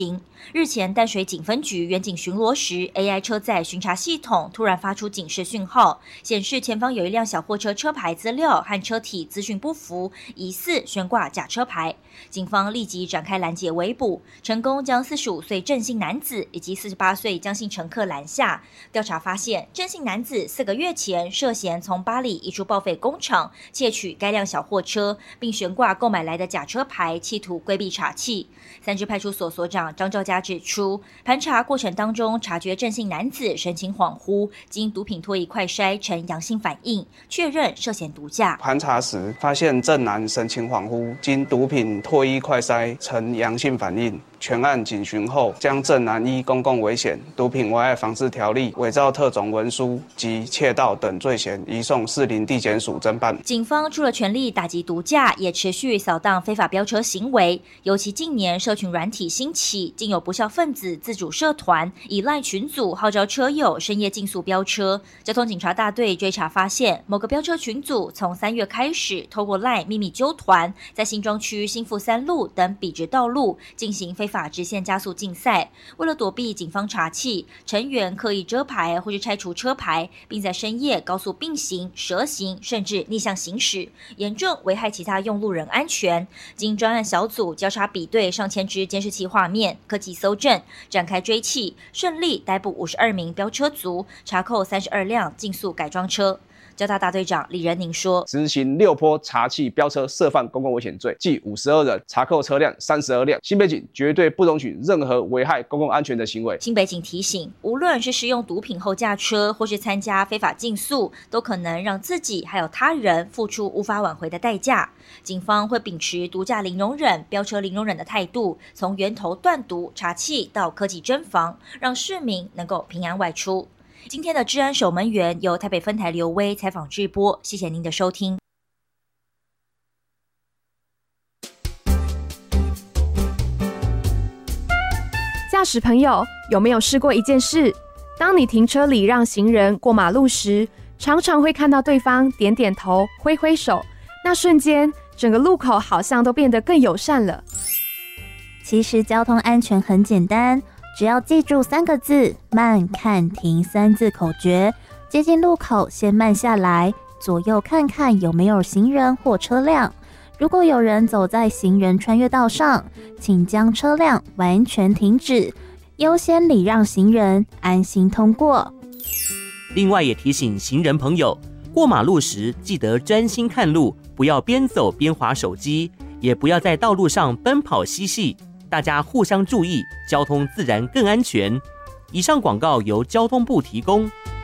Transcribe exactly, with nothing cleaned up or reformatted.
日前，淡水警分局远景巡逻时 ，A I 车载巡查系统突然发出警示讯号，显示前方有一辆小货车车牌资料和车体资讯不符，疑似悬挂假车牌。警方立即展开拦截围捕，成功将四十五岁郑姓男子以及四十八岁江姓乘客拦下。调查发现，郑姓男子四个月前涉嫌从八里一处报废工厂窃取该辆小货车，并悬挂购买来的假车牌，企图规避查缉。三支派出所所长张兆佳指出，盘查过程当中察觉郑姓男子神情恍惚，经毒品唾液快筛呈阳性反应，确认涉嫌毒驾。 盘查时发现郑男神情恍惚，经毒品唾液快筛呈阳性反应。全案警询后，将郑男依公共危险、毒品危害防治条例、伪造特种文书及窃盗等罪嫌，移送士林地检署侦办。 警方除了全力打击毒驾，也持续扫荡非法飙车行为。尤其近年社群软体兴起，竟有不肖分子自主社团，以赖群组号召车友深夜竞速飙车。交通警察大队追查发现，某个飙车群组从三月开始，透过赖秘密纠团，在新庄区新富三路等笔直道路进行非法直线加速竞赛。为了躲避警方查缉，成员刻意遮牌或是拆除车牌，并在深夜高速并行、蛇行，甚至逆向行驶，严重危害其他用路人安全。经专案小组交叉比对上千支监视器画面，科技搜证，展开追缉，顺利逮捕五十二名飙车族，查扣三十二辆竞速改装车。交大大队长李仁宁说， 执行六波查缉飙车涉犯公共危险罪，计五十二人，查扣车辆三十二辆。新北警绝对不容许任何危害公共安全的行为。 新北警提醒，无论是使用毒品后驾车，或是参加非法竞速，都可能让自己还有他人付出无法挽回的代价。警方会秉持毒驾零容忍、飙车零容忍的态度，从源头断毒、查缉到科技侦防，让市民能够平安外出。今天的治安守门员由台北分台刘威采访直播，谢谢您的收听。 驾驶朋友，有没有试过一件事？当你停车礼让行人过马路时，常常会看到对方点点头、挥挥手，那瞬间，整个路口好像都变得更友善了。 其实交通安全很简单，只要记住三个字：慢、看、停三字口诀。接近路口先慢下来，左右看看有没有行人或车辆。如果有人走在行人穿越道上，请将车辆完全停止，优先礼让行人，安心通过。 另外也提醒行人朋友，过马路时记得专心看路，不要边走边滑手机，也不要在道路上奔跑嬉戏。大家互相注意，交通自然更安全。以上广告由交通部提供。